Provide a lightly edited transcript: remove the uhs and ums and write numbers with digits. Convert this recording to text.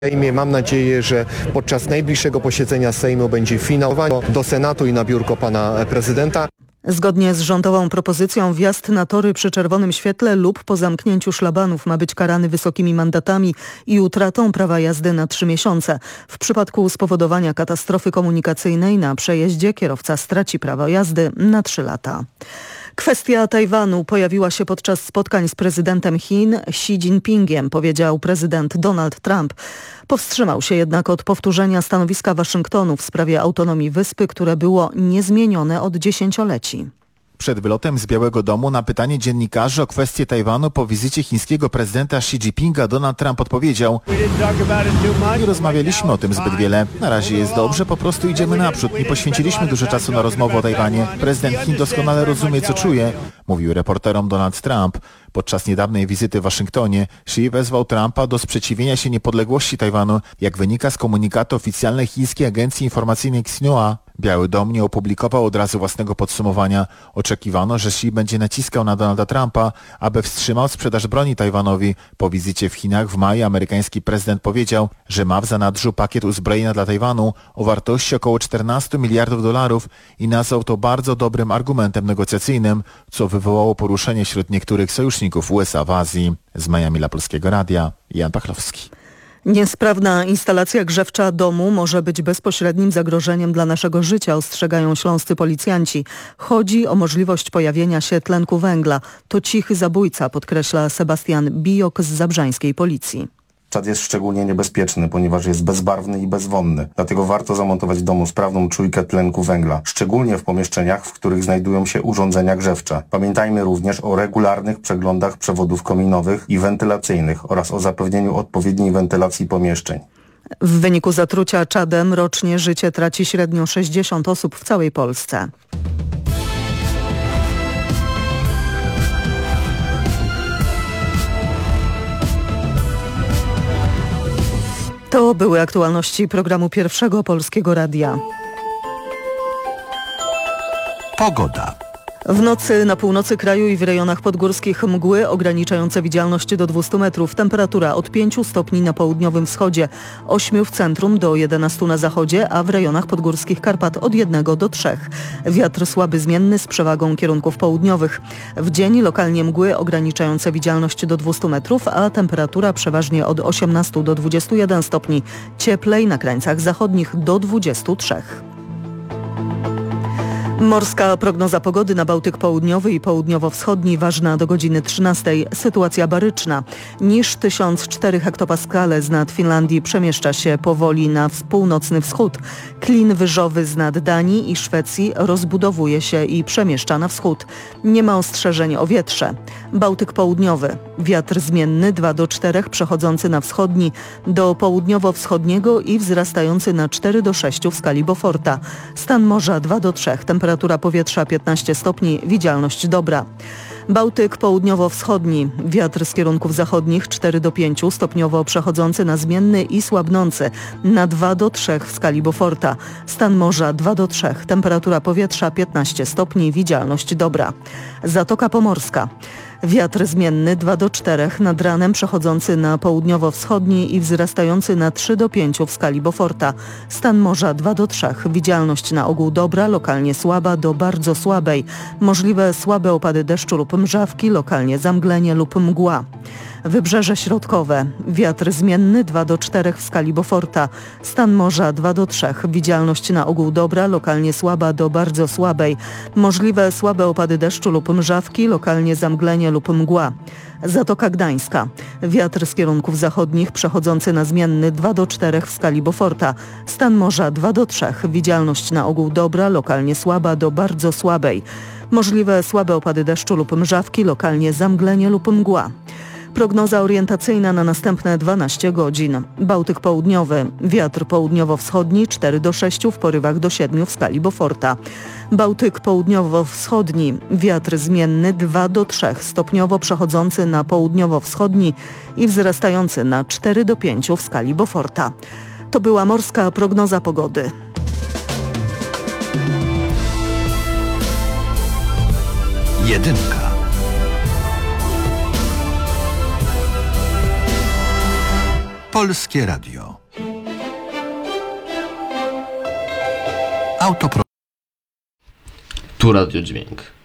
Sejmie. Mam nadzieję, że podczas najbliższego posiedzenia Sejmu będzie finał do Senatu i na biurko pana prezydenta. Zgodnie z rządową propozycją wjazd na tory przy czerwonym świetle lub po zamknięciu szlabanów ma być karany wysokimi mandatami i utratą prawa jazdy na 3 miesiące. W przypadku spowodowania katastrofy komunikacyjnej na przejeździe kierowca straci prawo jazdy na 3 lata. Kwestia Tajwanu pojawiła się podczas spotkań z prezydentem Chin Xi Jinpingiem, powiedział prezydent Donald Trump. Powstrzymał się jednak od powtórzenia stanowiska Waszyngtonu w sprawie autonomii wyspy, które było niezmienione od dziesięcioleci. Przed wylotem z Białego Domu na pytanie dziennikarzy o kwestię Tajwanu po wizycie chińskiego prezydenta Xi Jinpinga Donald Trump odpowiedział: nie rozmawialiśmy o tym zbyt wiele. Na razie jest dobrze, po prostu idziemy naprzód. Nie poświęciliśmy dużo czasu na rozmowę o Tajwanie. Prezydent Chin doskonale rozumie, co czuje, mówił reporterom Donald Trump. Podczas niedawnej wizyty w Waszyngtonie Xi wezwał Trumpa do sprzeciwienia się niepodległości Tajwanu. Jak wynika z komunikatu oficjalnej chińskiej agencji informacyjnej Xinhua, Biały Dom nie opublikował od razu własnego podsumowania. Oczekiwano, że Xi będzie naciskał na Donalda Trumpa, aby wstrzymał sprzedaż broni Tajwanowi. Po wizycie w Chinach w maju amerykański prezydent powiedział, że ma w zanadrzu pakiet uzbrojenia dla Tajwanu o wartości około 14 miliardów dolarów i nazwał to bardzo dobrym argumentem negocjacyjnym, co wywołało poruszenie wśród niektórych sojuszników USA w Azji. Z Miami dla Polskiego Radia, Jan Pachlowski. Niesprawna instalacja grzewcza domu może być bezpośrednim zagrożeniem dla naszego życia, ostrzegają śląscy policjanci. Chodzi o możliwość pojawienia się tlenku węgla. To cichy zabójca, podkreśla Sebastian Bijok z zabrzańskiej policji. Czad jest szczególnie niebezpieczny, ponieważ jest bezbarwny i bezwonny. Dlatego warto zamontować w domu sprawną czujkę tlenku węgla, szczególnie w pomieszczeniach, w których znajdują się urządzenia grzewcze. Pamiętajmy również o regularnych przeglądach przewodów kominowych i wentylacyjnych oraz o zapewnieniu odpowiedniej wentylacji pomieszczeń. W wyniku zatrucia czadem rocznie życie traci średnio 60 osób w całej Polsce. To były aktualności programu Pierwszego Polskiego Radia. Pogoda. W nocy na północy kraju i w rejonach podgórskich mgły ograniczające widzialność do 200 metrów. Temperatura od 5 stopni na południowym wschodzie, 8 w centrum do 11 na zachodzie, a w rejonach podgórskich Karpat od 1 do 3. Wiatr słaby zmienny z przewagą kierunków południowych. W dzień lokalnie mgły ograniczające widzialność do 200 metrów, a temperatura przeważnie od 18 do 21 stopni. Cieplej na krańcach zachodnich do 23. Morska prognoza pogody na Bałtyk Południowy i Południowo-Wschodni ważna do godziny 13. Sytuacja baryczna. Niż 1004 hektopaskale z nad Finlandii przemieszcza się powoli na północny wschód. Klin wyżowy z nad Danii i Szwecji rozbudowuje się i przemieszcza na wschód. Nie ma ostrzeżeń o wietrze. Bałtyk Południowy. Wiatr zmienny 2 do 4 przechodzący na wschodni do południowo-wschodniego i wzrastający na 4 do 6 w skali Beauforta. Stan morza 2 do 3. Temperatura powietrza 15 stopni, widzialność dobra. Bałtyk południowo-wschodni. Wiatr z kierunków zachodnich 4 do 5, stopniowo przechodzący na zmienny i słabnący na 2 do 3 w skali Beauforta. Stan morza 2 do 3, temperatura powietrza 15 stopni, widzialność dobra. Zatoka Pomorska. Wiatr zmienny 2 do 4, nad ranem przechodzący na południowo-wschodni i wzrastający na 3 do 5 w skali Beauforta. Stan morza 2 do 3, widzialność na ogół dobra, lokalnie słaba do bardzo słabej. Możliwe słabe opady deszczu lub mrzawki, lokalnie zamglenie lub mgła. Wybrzeże środkowe. Wiatr zmienny 2 do 4 w skali Beauforta. Stan morza 2 do 3. Widzialność na ogół dobra, lokalnie słaba do bardzo słabej. Możliwe słabe opady deszczu lub mrzawki, lokalnie zamglenie lub mgła. Zatoka Gdańska. Wiatr z kierunków zachodnich przechodzący na zmienny 2 do 4 w skali Beauforta. Stan morza 2 do 3. Widzialność na ogół dobra, lokalnie słaba do bardzo słabej. Możliwe słabe opady deszczu lub mrzawki, lokalnie zamglenie lub mgła. Prognoza orientacyjna na następne 12 godzin. Bałtyk Południowy. Wiatr południowo-wschodni 4 do 6 w porywach do 7 w skali Beauforta. Bałtyk Południowo-Wschodni. Wiatr zmienny 2 do 3, stopniowo przechodzący na południowo-wschodni i wzrastający na 4 do 5 w skali Beauforta. To była morska prognoza pogody. Jedynka. Polskie Radio. Autopro. Tu Radio Dźwięk.